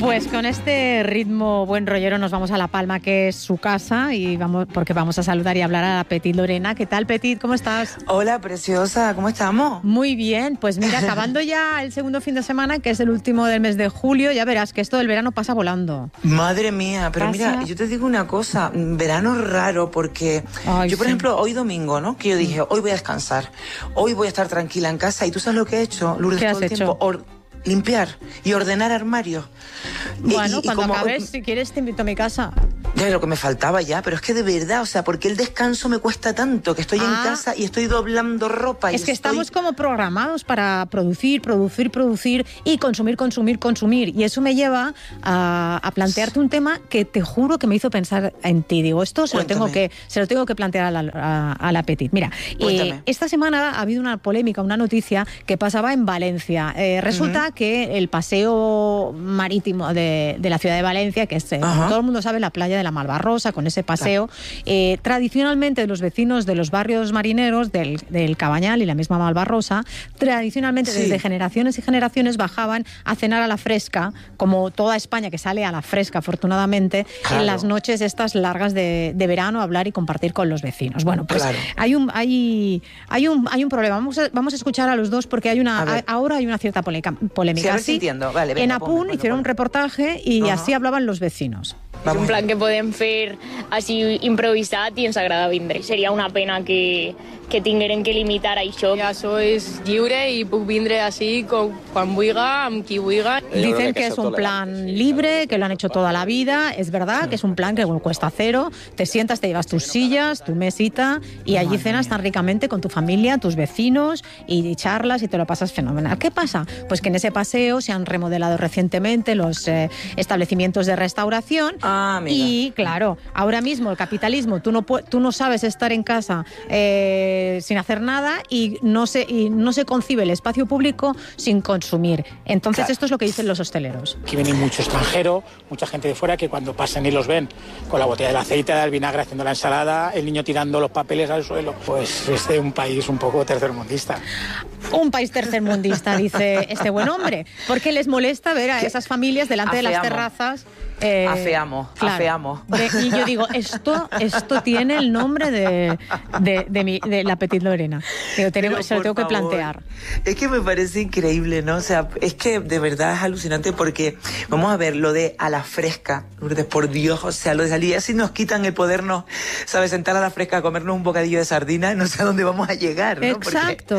Pues con este ritmo buen rollero nos vamos a La Palma, que es su casa, y porque vamos a saludar y hablar a la Petit Lorena. ¿Qué tal, Petit? ¿Cómo estás? Hola, preciosa. ¿Cómo estamos? Muy bien. Pues mira, acabando ya el segundo fin de semana, que es el último del mes de julio, ya verás que esto del verano pasa volando. Madre mía, pero mira, yo te digo una cosa, verano raro porque yo, por ejemplo, hoy domingo, ¿no? Que yo dije, hoy voy a descansar, hoy voy a estar tranquila en casa, y tú sabes lo que he hecho, Lourdes, todo el tiempo, limpiar y ordenar armarios. Bueno, cuando acabes, si quieres, te invito a mi casa. Ya lo que me faltaba ya, pero es que de verdad, o sea, porque el descanso me cuesta tanto, que estoy en casa y estoy doblando ropa. Es que estamos como programados para producir y consumir. Y eso me lleva a plantearte un tema que te juro que me hizo pensar en ti. Digo, esto se lo tengo que plantear a la Petit. Mira, esta semana ha habido una polémica, una noticia que pasaba en Valencia. Resulta que el paseo marítimo de la ciudad de Valencia, que es, como todo el mundo sabe, la playa de la Malvarrosa, con ese paseo, tradicionalmente los vecinos de los barrios marineros del Cabañal y la misma Malvarrosa, tradicionalmente desde generaciones y generaciones bajaban a cenar a la fresca, como toda España que sale a la fresca, afortunadamente, en las noches estas largas de verano, a hablar y compartir con los vecinos. Bueno, pues hay un problema. Vamos a escuchar a los dos, porque ahora hay una cierta polémica. Sí, entiendo. Vale, venga, en Apun hicieron un reportaje y así hablaban los vecinos. És un plan que podem fer així improvisat i ens agrada vindre. Seria una pena que tingueren que limitar això. Això és lliure i puc vindre així quan vulga, amb qui vulga. Dicen que es un plan libre, que lo han hecho toda la vida. Es verdad que es un plan que cuesta cero. Te sientas, te llevas tus sillas, tu mesita y allí cenas tan ricamente con tu familia, tus vecinos y charlas y te lo pasas fenomenal. ¿Qué pasa? Pues que en ese paseo se han remodelado recientemente los establecimientos de restauración. Y claro, ahora mismo el capitalismo, tú no sabes estar en casa sin hacer nada y no se concibe el espacio público sin consumir. Entonces esto es lo que dicen los hosteleros. Aquí viene mucho extranjero, mucha gente de fuera, que cuando pasan y los ven con la botella del aceite, del vinagre, haciendo la ensalada, el niño tirando los papeles al suelo, pues es de un país un poco tercermundista. Un país tercermundista, dice este buen hombre, porque les molesta ver a esas familias delante de las terrazas. Afeamos. Y yo digo, esto tiene el nombre de la Petit Lorena. Se lo tengo que plantear. Es que me parece increíble, ¿no? O sea, es que de verdad es alucinante, porque vamos a ver lo de a la fresca, Lourdes, por Dios, o sea, lo de salir, si nos quitan el podernos, ¿sabes? Sentar a la fresca a comernos un bocadillo de sardina, no sé a dónde vamos a llegar, ¿no? Exacto.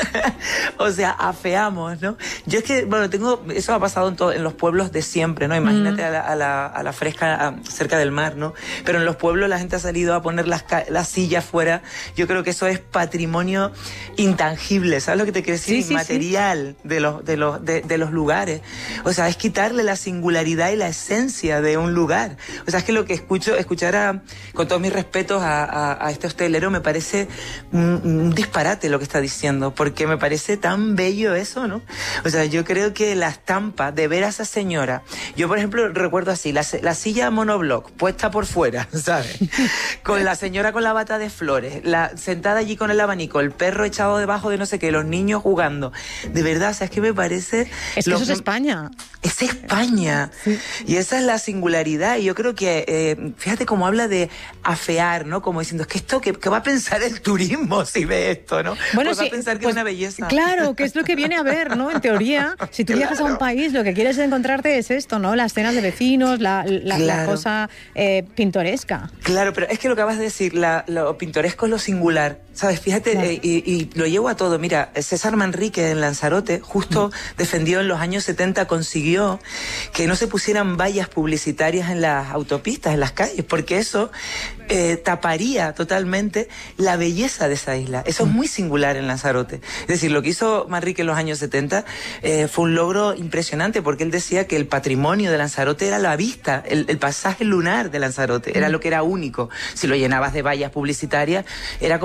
O sea, afeamos, ¿no? Yo es que, bueno, eso ha pasado en los pueblos de siempre, ¿no? Imagínate a la fresca cerca del mar, ¿no? Pero en los pueblos la gente ha salido a poner las sillas fuera. Yo creo que eso es patrimonio intangible, ¿sabes lo que te quiero decir? Inmaterial de los lugares. O sea, es quitarle la singularidad y la esencia de un lugar. O sea, es que lo que escuchar con todos mis respetos a este hostelero, me parece un disparate lo que está diciendo, porque me parece tan bello eso, ¿no? O sea, yo creo que la estampa de ver a esa señora, yo por ejemplo recuerdo así, la silla monobloc puesta por fuera, ¿sabes? Con la señora con la bata de flores, sentada allí con el abanico, el perro echado debajo de no sé qué, los niños jugando. De verdad, o sea, es que me parece... Es que eso es España. Es España. Sí. Y esa es la singularidad. Y yo creo que, fíjate cómo habla de afear, ¿no? Como diciendo, es que esto, ¿qué va a pensar el turismo si ve esto, ¿no? Bueno, pues va a pensar que es una belleza. Claro, que es lo que viene a ver, ¿no? En teoría, si tú viajas a un país, lo que quieres encontrarte es esto, ¿no? Las cenas de vecinos, la cosa pintoresca. Claro, pero es que lo que acabas de decir, lo pintoresco es lo singular, ¿sabes? Fíjate, y lo llevo a todo. Mira, César Manrique en Lanzarote justo defendió en los años 70, consiguió que no se pusieran vallas publicitarias en las autopistas, en las calles, porque eso taparía totalmente la belleza de esa isla. Eso es muy singular en Lanzarote. Es decir, lo que hizo Manrique en los años 70 fue un logro impresionante, porque él decía que el patrimonio de Lanzarote era la vista, el pasaje lunar de Lanzarote, era lo que era único. Si lo llenabas de vallas publicitarias, era como cualquier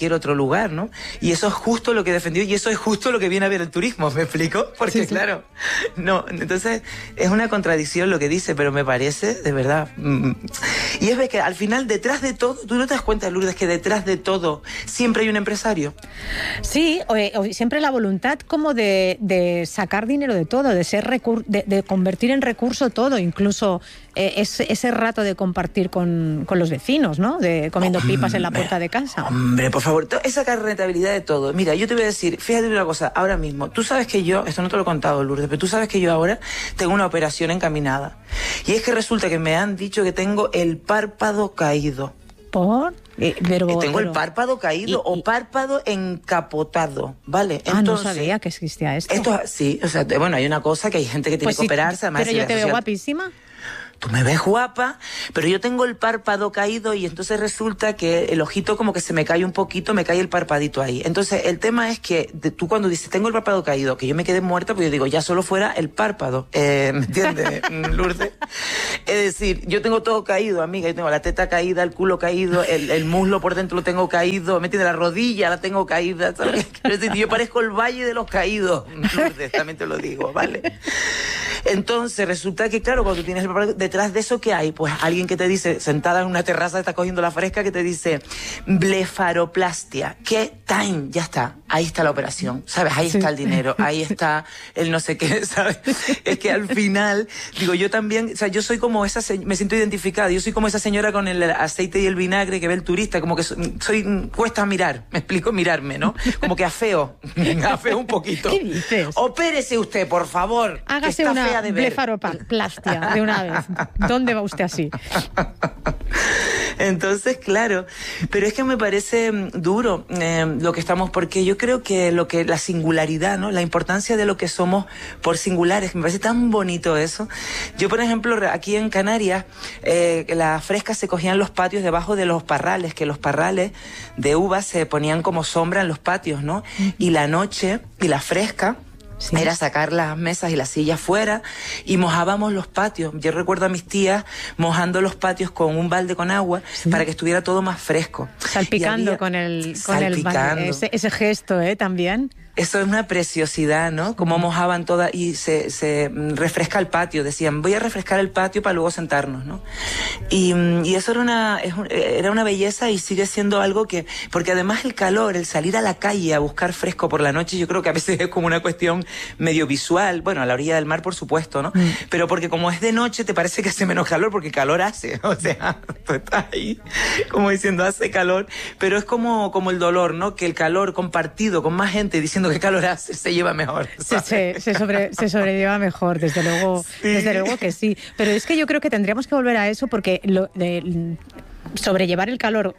cualquier otro lugar, ¿no? Y eso es justo lo que defendió y eso es justo lo que viene a ver el turismo, ¿me explico? Porque sí. Claro, no, entonces es una contradicción lo que dice, pero me parece, de verdad. Y es que al final, detrás de todo, ¿tú no te das cuenta, Lourdes, que detrás de todo siempre hay un empresario? Sí, o siempre la voluntad como de sacar dinero de todo, de convertir en recurso todo, incluso ese rato de compartir con los vecinos, ¿no? De comiendo pipas en la puerta de casa. Hombre, por favor, esa rentabilidad de todo. Mira, yo te voy a decir, fíjate una cosa, ahora mismo, tú sabes que yo, esto no te lo he contado, Lourdes, pero tú sabes que yo ahora tengo una operación encaminada. Y es que resulta que me han dicho que tengo el párpado caído. ¿Por? Tengo el párpado caído o párpado encapotado, ¿vale? Entonces, no sabía que existía esto. Sí, o sea, bueno, hay una cosa que hay gente que tiene que operarse. Además, pero yo te veo guapísima. Tú me ves guapa, pero yo tengo el párpado caído y entonces resulta que el ojito como que se me cae un poquito, me cae el parpadito ahí. Entonces el tema es que tú cuando dices tengo el párpado caído, que yo me quedé muerta, pues yo digo ya solo fuera el párpado. ¿Me entiendes, Lourdes? Es decir, yo tengo todo caído, amiga. Yo tengo la teta caída, el culo caído, el muslo por dentro lo tengo caído, ¿me entiendes? La rodilla la tengo caída, ¿sabes? Es decir, yo parezco el Valle de los Caídos, Lourdes, también te lo digo, ¿vale? Entonces resulta que, claro, cuando tú tienes el párpado, detrás de eso, ¿qué hay? Pues alguien que te dice, sentada en una terraza, está cogiendo la fresca, que te dice blefaroplastia. ¿Qué time? Ya está. Ahí está la operación, ¿sabes? Ahí está el dinero, ahí está el no sé qué, ¿sabes? Es que al final, digo, yo también, o sea, yo soy como esa, me siento identificada, yo soy como esa señora con el aceite y el vinagre que ve el turista, como que cuesta mirar, me explico, mirarme, ¿no? Como que afeo un poquito. ¿Qué dices? Opérese usted, por favor. Hágase una blefaroplastia de una vez. ¿Dónde va usted así? Entonces, claro, pero es que me parece duro lo que estamos, porque yo creo que la singularidad, ¿no? La importancia de lo que somos por singulares, me parece tan bonito eso. Yo, por ejemplo, aquí en Canarias, las frescas se cogían los patios debajo de los parrales, que los parrales de uvas se ponían como sombra en los patios, ¿no? Y la noche, y la fresca, sí, era sacar las mesas y las sillas fuera y mojábamos los patios. Yo recuerdo a mis tías mojando los patios con un balde con agua, sí, para que estuviera todo más fresco. Salpicando con el balde. Ese gesto, también. Eso es una preciosidad, ¿no? Como mojaban todas y se refresca el patio. Decían, voy a refrescar el patio para luego sentarnos, ¿no? Y eso era una belleza y sigue siendo algo que... Porque además el calor, el salir a la calle a buscar fresco por la noche, yo creo que a veces es como una cuestión medio visual. Bueno, a la orilla del mar, por supuesto, ¿no? Pero porque como es de noche te parece que hace menos calor porque calor hace. O sea, tú estás ahí como diciendo, hace calor. Pero es como el dolor, ¿no? Que el calor compartido con más gente diciendo que calor hace, se lleva mejor. Se sobrelleva mejor, desde luego, sí, desde luego que sí. Pero es que yo creo que tendríamos que volver a eso porque sobrellevar el calor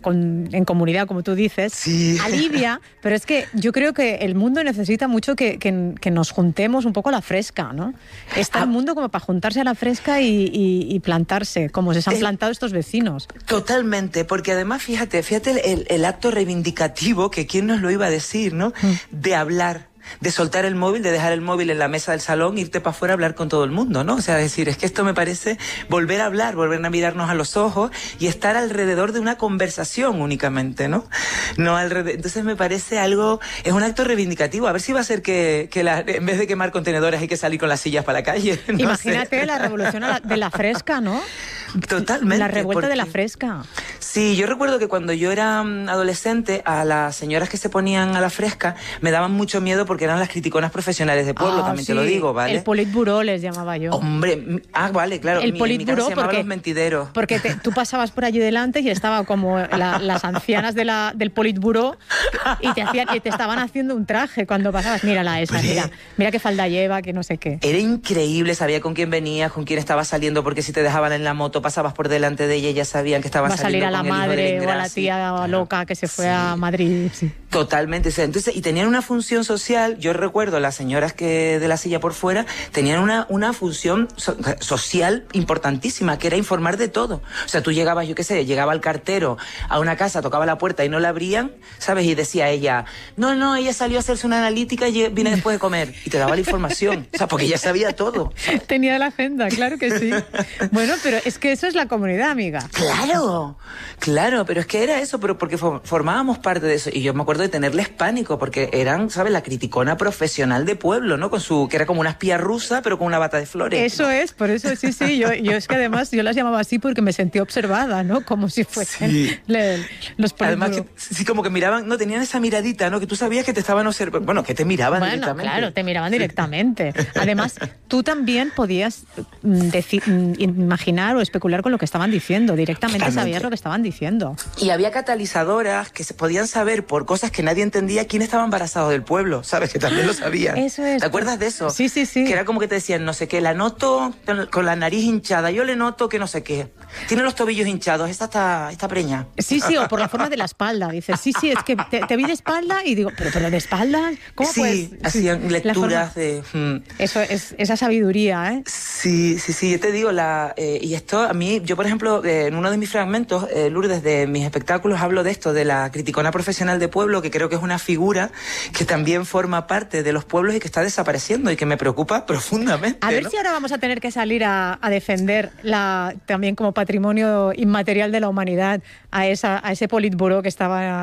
en comunidad, como tú dices, sí, alivia, pero es que yo creo que el mundo necesita mucho que nos juntemos un poco a la fresca, ¿no? Está el mundo como para juntarse a la fresca y plantarse, como se han plantado estos vecinos. Totalmente, porque además, fíjate el acto reivindicativo, que quién nos lo iba a decir, ¿no? De hablar, de soltar el móvil, de dejar el móvil en la mesa del salón, irte para afuera a hablar con todo el mundo, ¿no? O sea, decir, es que esto me parece volver a hablar, volver a mirarnos a los ojos y estar alrededor de una conversación únicamente, ¿no? Entonces me parece es un acto reivindicativo. A ver si va a ser que en vez de quemar contenedores hay que salir con las sillas para la calle. No Imagínate sé. La revolución de la fresca, ¿no? Totalmente. La revuelta de la fresca. Sí, yo recuerdo que cuando yo era adolescente, a las señoras que se ponían a la fresca me daban mucho miedo porque eran las criticonas profesionales de pueblo, también sí, te lo digo, ¿vale? El Politburó les llamaba yo. Hombre, vale, claro. El Politburó porque los mentideros. Porque tú pasabas por allí delante y estaba como las ancianas del Politburó y te estaban haciendo un traje cuando pasabas. Mírala esa, mira qué falda lleva, que no sé qué. Era increíble, sabía con quién venías, con quién estabas saliendo, porque si te dejaban en la moto, pasabas por delante de ella y ya sabían que estabas saliendo con el hijo de la madre o a la tía loca que se fue a Madrid. Sí. Totalmente. Entonces, y tenían una función social. Yo recuerdo las señoras que de la silla por fuera tenían una función social importantísima, que era informar de todo. O sea, tú llegabas, yo qué sé, llegaba el cartero a una casa, tocaba la puerta y no la abrían, ¿sabes? Y decía ella, no, ella salió a hacerse una analítica y viene después de comer. Y te daba la información. O sea, porque ella sabía todo, ¿sabes? Tenía la agenda, claro que sí. Bueno, pero es que eso es la comunidad, amiga. Claro. Claro, pero es que era eso, pero porque formábamos parte de eso. Y yo me acuerdo de tenerles pánico, porque eran, ¿sabes? La criticona profesional de pueblo, ¿no? Que era como una espía rusa, pero con una bata de flores. Eso es, por eso sí. Yo es que además yo las llamaba así porque me sentí observada, ¿no? Como si fuesen los politburos. Además, sí, como que miraban, no, tenían esa miradita, ¿no? Que tú sabías que te estaban observando, bueno, que te miraban directamente. Claro, te miraban directamente. Además, tú también podías imaginar o especular con lo que estaban diciendo. Directamente sabías lo que estaban diciendo. Y había catalizadoras que se podían saber por cosas que nadie entendía quién estaba embarazado del pueblo, ¿sabes? Que también lo sabían. Eso es. ¿Te acuerdas de eso? Sí. Que era como que te decían, no sé qué, la noto con la nariz hinchada, yo le noto que no sé qué. Tiene los tobillos hinchados, esta está preña. Sí, o por la forma de la espalda. Dices, sí, es que te vi de espalda y digo, pero de espalda, ¿cómo sí, pues? Hacían lecturas de... Eso es esa sabiduría, ¿eh? Sí, yo te digo, y esto a mí, yo por ejemplo, en uno de mis fragmentos, Lourdes, de mis espectáculos, hablo de esto, de la criticona profesional de pueblo, que creo que es una figura que también forma parte de los pueblos y que está desapareciendo y que me preocupa profundamente. A ver si ahora vamos a tener que salir a defender también como patrimonio inmaterial de la humanidad a ese politburó que estaba